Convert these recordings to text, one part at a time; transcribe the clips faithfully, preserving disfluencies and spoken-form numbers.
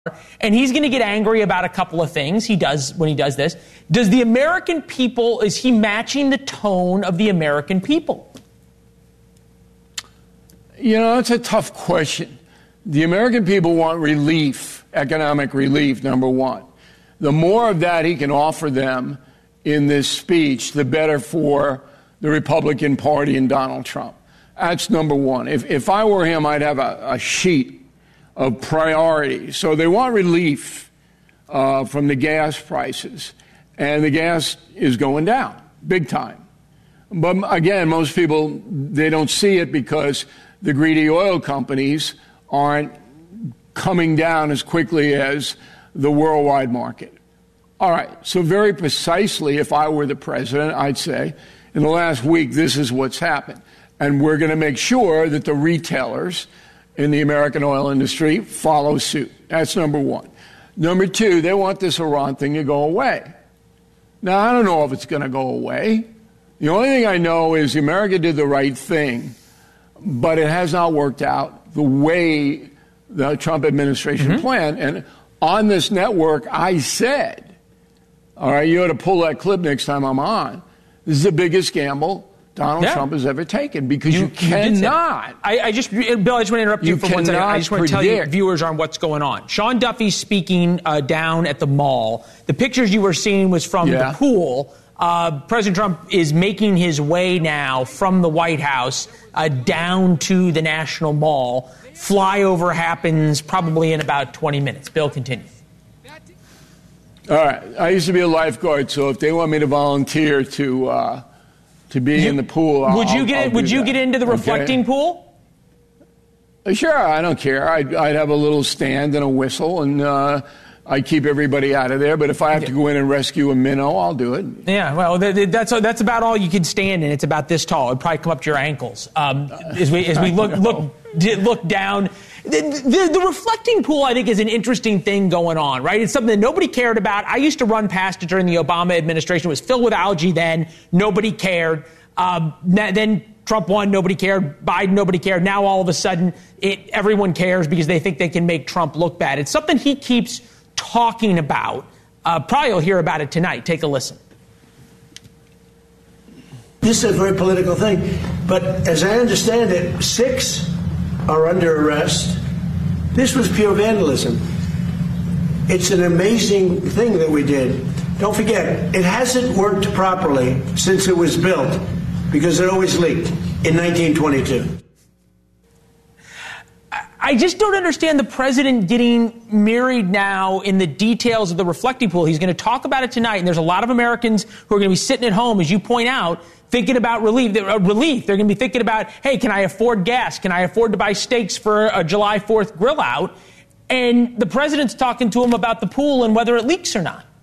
and he's going to get angry about a couple of things he does when he does this. Does the American people, is he matching the tone of the American people? You know, it's a tough question. The American people want relief, economic relief, number one. The more of that he can offer them in this speech, the better for the Republican Party and Donald Trump. That's number one. If, if I were him, I'd have a, a sheet of priorities. So they want relief uh, from the gas prices, and the gas is going down big time. But again, most people, they don't see it because the greedy oil companies aren't coming down as quickly as the worldwide market. All right, so very precisely, if I were the president, I'd say, in the last week, this is what's happened. And we're going to make sure that the retailers in the American oil industry follow suit. That's number one. Number two, they want this Iran thing to go away. Now, I don't know if it's going to go away. The only thing I know is America did the right thing, but it has not worked out the way the Trump administration mm-hmm. planned. And on this network, I said, all right, you ought to pull that clip next time I'm on. This is the biggest gamble Donald yeah. Trump has ever taken, because you, you cannot. I, I just, Bill, I just want to interrupt you, you for one second. I just want to tell you, viewers, on what's going on. Sean Duffy's speaking uh, down at the mall. The pictures you were seeing was from yeah. the pool. Uh, President Trump is making his way now from the White House uh, down to the National Mall. Flyover happens probably in about twenty minutes. Bill, continue. All right. I used to be a lifeguard, so if they want me to volunteer to uh, to be you, in the pool, I'll, would you get I'll would you that. get into the reflecting okay. pool? Sure, I don't care. I'd, I'd have a little stand and a whistle, and uh, I'd keep everybody out of there. But if I have to go in and rescue a minnow, I'll do it. Yeah, well, that's that's about all you can stand in. It's about this tall. It'd probably come up to your ankles. Um, as we as we look look look down. The, the, the reflecting pool, I think, is an interesting thing going on, right? It's something that nobody cared about. I used to run past it during the Obama administration. It was filled with algae then. Nobody cared. Um, then Trump won. Nobody cared. Biden, nobody cared. Now, all of a sudden, it, everyone cares because they think they can make Trump look bad. It's something he keeps talking about. Uh, probably you'll hear about it tonight. Take a listen. This is a very political thing. But as I understand it, six are under arrest. This was pure vandalism. It's an amazing thing that we did. Don't forget, it hasn't worked properly since it was built, because it always leaked in nineteen twenty-two. I just don't understand the president getting married now in the details of the reflecting pool. He's going to talk about it tonight, and there's a lot of Americans who are going to be sitting at home, as you point out, thinking about relief. Uh, relief. They're going to be thinking about, hey, can I afford gas? Can I afford to buy steaks for a July fourth grill out? And the president's talking to him about the pool and whether it leaks or not.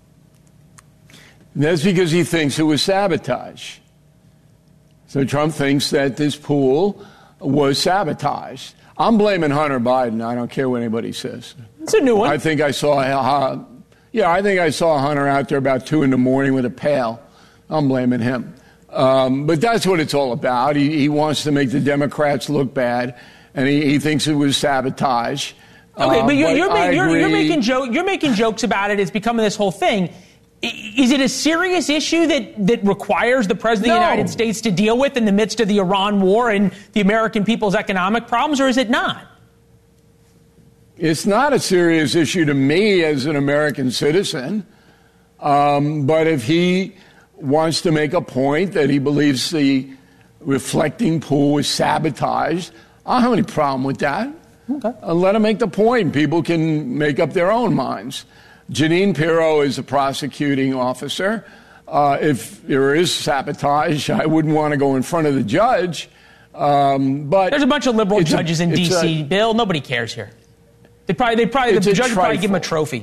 That's because he thinks it was sabotage. So Trump thinks that this pool was sabotaged. I'm blaming Hunter Biden. I don't care what anybody says. It's a new one. I think I saw, uh, yeah, I think I saw Hunter out there about two in the morning with a pail. I'm blaming him. Um, but that's what it's all about. He, he wants to make the Democrats look bad, and he, he thinks it was sabotage. Okay, uh, but you're, but you're, ma- you're, you're making jo- you're making jokes about it. It's becoming this whole thing. Is it a serious issue that, that requires the President of the No. United States to deal with in the midst of the Iran war and the American people's economic problems, or is it not? It's not a serious issue to me as an American citizen. Um, but if he wants to make a point that he believes the reflecting pool was sabotaged, I don't have any problem with that. Okay. Uh, let him make the point. People can make up their own minds. Jeanine Pirro is a prosecuting officer. Uh, if there is sabotage, I wouldn't want to go in front of the judge. Um, but there's a bunch of liberal judges a, in D C. A, Bill, nobody cares here. They probably, they probably, the judge would probably give him a trophy.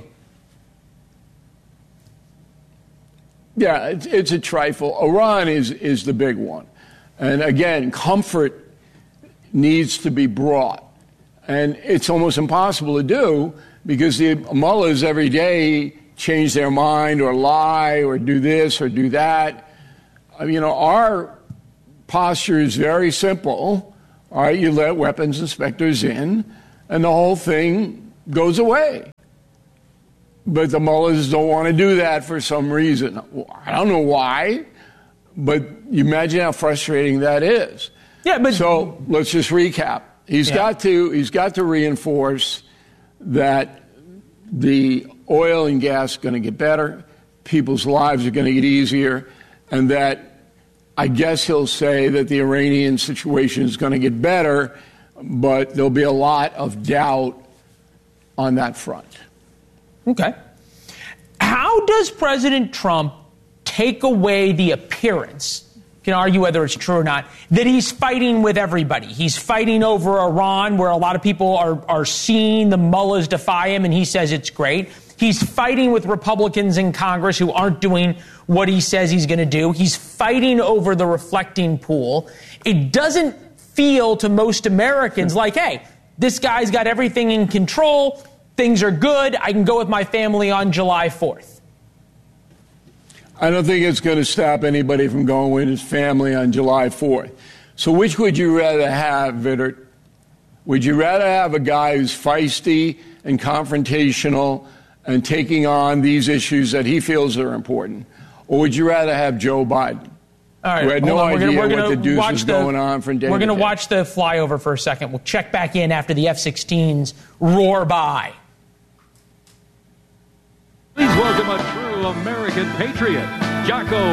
Yeah, it's, it's a trifle. Iran is is the big one, and again, comfort needs to be brought, and it's almost impossible to do. Because the mullahs every day change their mind or lie or do this or do that. You know, our posture is very simple. All right, you let weapons inspectors in, and the whole thing goes away. But the mullahs don't want to do that for some reason. I don't know why, but you imagine how frustrating that is. Yeah, but so let's just recap. He's yeah. got to he's got to reinforce that the oil and gas are going to get better, people's lives are going to get easier, and that I guess he'll say that the Iranian situation is going to get better, but there'll be a lot of doubt on that front. Okay. How does President Trump take away the appearance, you can argue whether it's true or not, that he's fighting with everybody? He's fighting over Iran, where a lot of people are, are seeing the mullahs defy him, and he says it's great. He's fighting with Republicans in Congress who aren't doing what he says he's going to do. He's fighting over the reflecting pool. It doesn't feel to most Americans like, hey, this guy's got everything in control. Things are good. I can go with my family on July fourth. I don't think it's going to stop anybody from going with his family on July fourth. So which would you rather have, Vittert? Would you rather have a guy who's feisty and confrontational and taking on these issues that he feels are important? Or would you rather have Joe Biden? All right, who had no on. idea we're gonna, what we're the deuce watch is the, going on from day We're to going to day. watch the flyover for a second. We'll check back in after the F sixteens roar by. Please welcome a true American patriot, Jocko